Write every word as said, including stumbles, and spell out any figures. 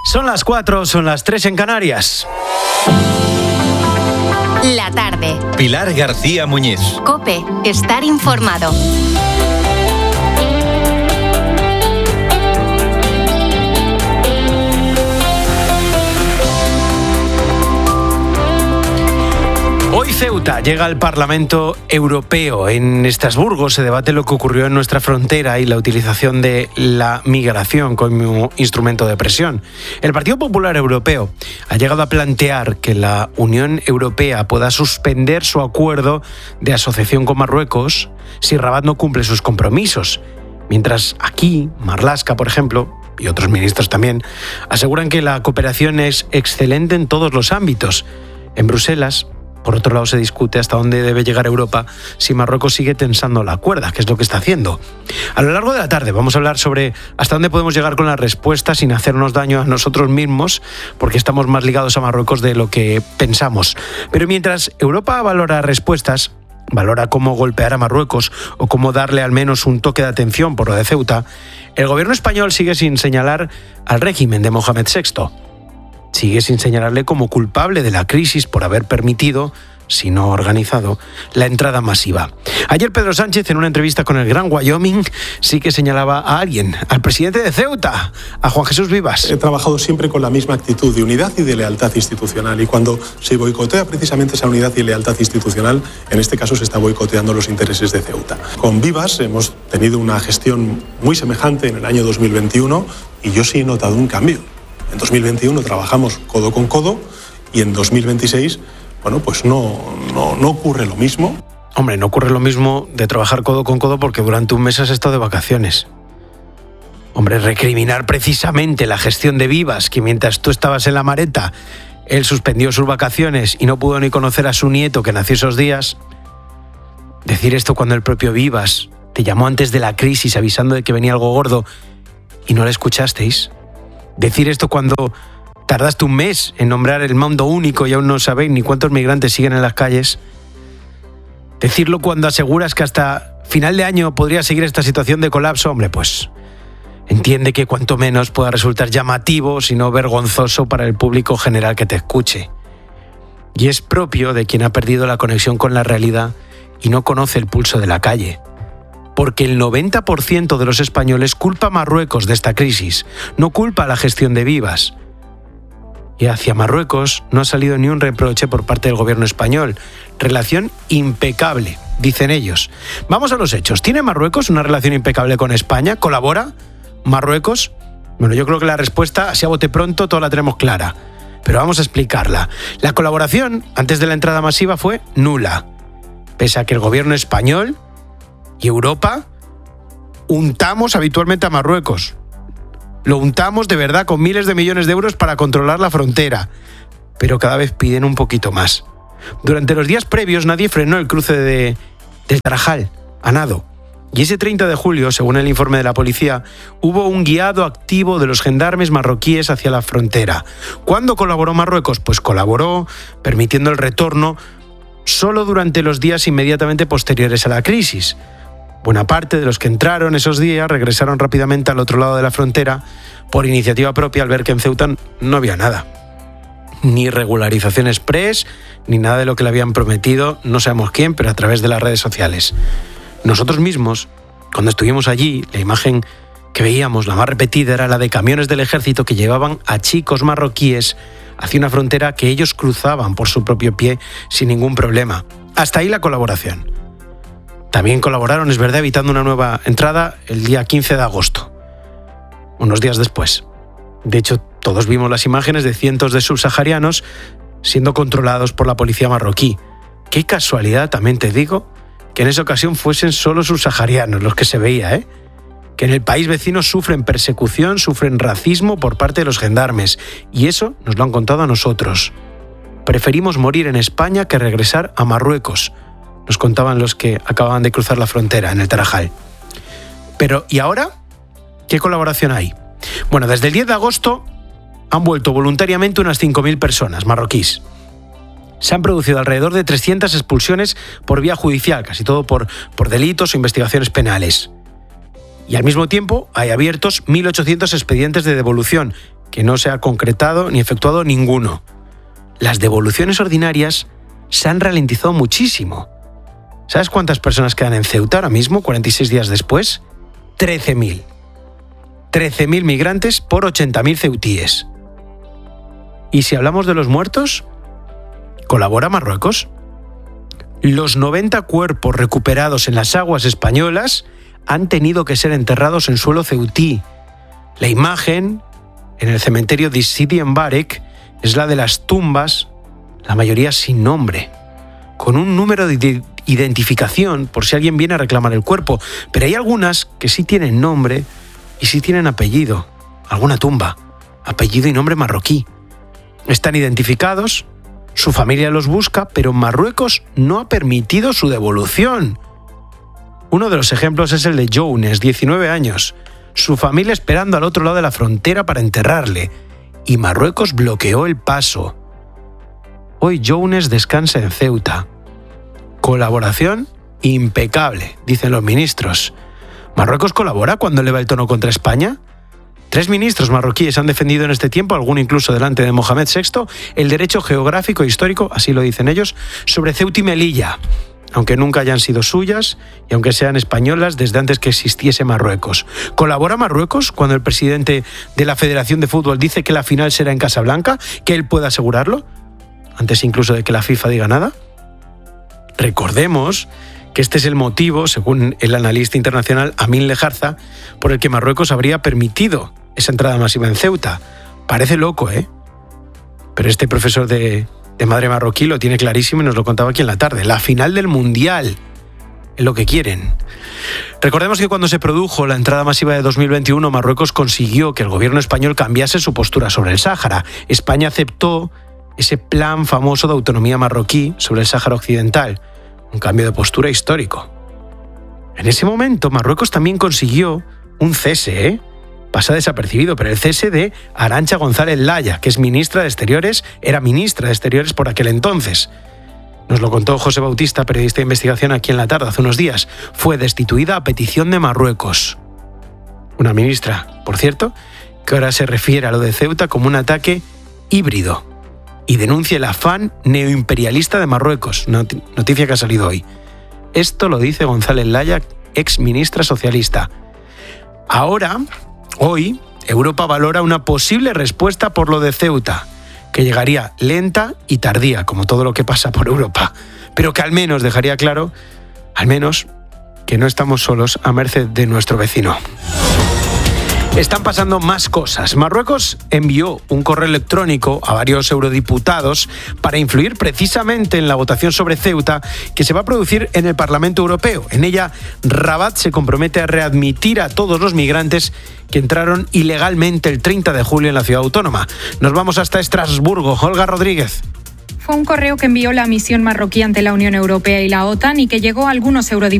Son las cuatro, son las tres en Canarias. La tarde. Pilar García Muñiz. COPE. Estar informado. Hoy Ceuta llega al Parlamento Europeo. En Estrasburgo se debate lo que ocurrió en nuestra frontera y la utilización de la migración como instrumento de presión. El Partido Popular Europeo ha llegado a plantear que la Unión Europea pueda suspender su acuerdo de asociación con Marruecos si Rabat no cumple sus compromisos. Mientras aquí, Marlaska, por ejemplo, y otros ministros también, aseguran que la cooperación es excelente en todos los ámbitos. En Bruselas, por otro lado, se discute hasta dónde debe llegar Europa si Marruecos sigue tensando la cuerda, que es lo que está haciendo. A lo largo de la tarde vamos a hablar sobre hasta dónde podemos llegar con la respuesta sin hacernos daño a nosotros mismos, porque estamos más ligados a Marruecos de lo que pensamos. Pero mientras Europa valora respuestas, valora cómo golpear a Marruecos o cómo darle al menos un toque de atención por lo de Ceuta, el gobierno español sigue sin señalar al régimen de Mohamed sexto. Sigue sin señalarle como culpable de la crisis por haber permitido, si no organizado, la entrada masiva. Ayer Pedro Sánchez, en una entrevista con el Gran Wyoming, sí que señalaba a alguien, al presidente de Ceuta, a Juan Jesús Vivas. He trabajado siempre con la misma actitud de unidad y de lealtad institucional, y cuando se boicotea precisamente esa unidad y lealtad institucional, en este caso se está boicoteando los intereses de Ceuta. Con Vivas hemos tenido una gestión muy semejante en el año dos mil veintiuno y yo sí he notado un cambio. En dos mil veintiuno trabajamos codo con codo y en dos mil veintiséis, bueno, pues no, no, no ocurre lo mismo. Hombre, no ocurre lo mismo de trabajar codo con codo porque durante un mes has estado de vacaciones. Hombre, recriminar precisamente la gestión de Vivas, que mientras tú estabas en la Mareta, él suspendió sus vacaciones y no pudo ni conocer a su nieto que nació esos días. Decir esto cuando el propio Vivas te llamó antes de la crisis avisando de que venía algo gordo y no le escuchasteis. Decir esto cuando tardaste un mes en nombrar el mando único y aún no sabéis ni cuántos migrantes siguen en las calles. Decirlo cuando aseguras que hasta final de año podría seguir esta situación de colapso, hombre, pues entiende que cuanto menos pueda resultar llamativo, sino vergonzoso para el público general que te escuche. Y es propio de quien ha perdido la conexión con la realidad y no conoce el pulso de la calle. Porque el noventa por ciento de los españoles culpa a Marruecos de esta crisis, no culpa a la gestión de Vivas. Y hacia Marruecos no ha salido ni un reproche por parte del gobierno español. Relación impecable, dicen ellos. Vamos a los hechos. ¿Tiene Marruecos una relación impecable con España? ¿Colabora Marruecos? Bueno, yo creo que la respuesta, si a bote pronto, toda la tenemos clara. Pero vamos a explicarla. La colaboración, antes de la entrada masiva, fue nula. Pese a que el gobierno español y Europa untamos habitualmente a Marruecos. Lo untamos de verdad con miles de millones de euros para controlar la frontera. Pero cada vez piden un poquito más. Durante los días previos nadie frenó el cruce de, del Tarajal a nado. Y ese treinta de julio, según el informe de la policía, hubo un guiado activo de los gendarmes marroquíes hacia la frontera. ¿Cuándo colaboró Marruecos? Pues colaboró permitiendo el retorno solo durante los días inmediatamente posteriores a la crisis. Buena parte de los que entraron esos días regresaron rápidamente al otro lado de la frontera por iniciativa propia al ver que en Ceuta no había nada. Ni regularización express, ni nada de lo que le habían prometido, no sabemos quién, pero a través de las redes sociales. Nosotros mismos, cuando estuvimos allí, la imagen que veíamos, la más repetida, era la de camiones del ejército que llevaban a chicos marroquíes hacia una frontera que ellos cruzaban por su propio pie sin ningún problema. Hasta ahí la colaboración. También colaboraron, es verdad, evitando una nueva entrada el día quince de agosto, unos días después. De hecho, todos vimos las imágenes de cientos de subsaharianos siendo controlados por la policía marroquí. Qué casualidad, también te digo, que en esa ocasión fuesen solo subsaharianos los que se veía, ¿eh? Que en el país vecino sufren persecución, sufren racismo por parte de los gendarmes. Y eso nos lo han contado a nosotros. Preferimos morir en España que regresar a Marruecos, nos contaban los que acababan de cruzar la frontera en el Tarajal. Pero, ¿y ahora? ¿Qué colaboración hay? Bueno, desde el diez de agosto han vuelto voluntariamente unas cinco mil personas marroquíes. Se han producido alrededor de trescientas expulsiones por vía judicial, casi todo por, por delitos o investigaciones penales. Y al mismo tiempo hay abiertos mil ochocientos expedientes de devolución, que no se ha concretado ni efectuado ninguno. Las devoluciones ordinarias se han ralentizado muchísimo. ¿Sabes cuántas personas quedan en Ceuta ahora mismo, cuarenta y seis días después? trece mil. trece mil migrantes por ochenta mil ceutíes. Y si hablamos de los muertos, ¿colabora Marruecos? Los noventa cuerpos recuperados en las aguas españolas han tenido que ser enterrados en suelo ceutí. La imagen en el cementerio de Sidi Mbarek es la de las tumbas, la mayoría sin nombre, con un número de identificación por si alguien viene a reclamar el cuerpo, pero hay algunas que sí tienen nombre y sí tienen apellido. Alguna tumba, apellido y nombre marroquí. Están identificados, su familia los busca, pero Marruecos no ha permitido su devolución. Uno de los ejemplos es el de Younes, diecinueve años, su familia esperando al otro lado de la frontera para enterrarle, y Marruecos bloqueó el paso. Hoy Younes descansa en Ceuta. Colaboración impecable, dicen los ministros. ¿Marruecos colabora cuando eleva el tono contra España? Tres ministros marroquíes han defendido en este tiempo, alguno incluso delante de Mohamed sexto, el derecho geográfico e histórico, así lo dicen ellos, sobre Ceuta y Melilla, aunque nunca hayan sido suyas y aunque sean españolas desde antes que existiese Marruecos. ¿Colabora Marruecos cuando el presidente de la Federación de Fútbol dice que la final será en Casablanca, que él pueda asegurarlo, antes incluso de que la FIFA diga nada? Recordemos que este es el motivo, según el analista internacional Amin Lejarza, por el que Marruecos habría permitido esa entrada masiva en Ceuta. Parece loco, ¿eh? Pero este profesor de, de madre marroquí lo tiene clarísimo y nos lo contaba aquí en la tarde. La final del Mundial es lo que quieren. Recordemos que cuando se produjo la entrada masiva de dos mil veintiuno, Marruecos consiguió que el gobierno español cambiase su postura sobre el Sáhara. España aceptó ese plan famoso de autonomía marroquí sobre el Sáhara Occidental. Un cambio de postura histórico. En ese momento, Marruecos también consiguió un cese, ¿eh? Pasa desapercibido, pero el cese de Arantxa González Laya, que es ministra de Exteriores, era ministra de Exteriores por aquel entonces. Nos lo contó José Bautista, periodista de investigación aquí en La Tarde, hace unos días. Fue destituida a petición de Marruecos. Una ministra, por cierto, que ahora se refiere a lo de Ceuta como un ataque híbrido y denuncia el afán neoimperialista de Marruecos, noticia que ha salido hoy. Esto lo dice González Laya, ex ministra socialista. Ahora, hoy, Europa valora una posible respuesta por lo de Ceuta, que llegaría lenta y tardía, como todo lo que pasa por Europa, pero que al menos dejaría claro, al menos, que no estamos solos a merced de nuestro vecino. Están pasando más cosas. Marruecos envió un correo electrónico a varios eurodiputados para influir precisamente en la votación sobre Ceuta que se va a producir en el Parlamento Europeo. En ella, Rabat se compromete a readmitir a todos los migrantes que entraron ilegalmente el treinta de julio en la ciudad autónoma. Nos vamos hasta Estrasburgo. Olga Rodríguez. Fue un correo que envió la misión marroquí ante la Unión Europea y la OTAN y que llegó a algunos eurodiputados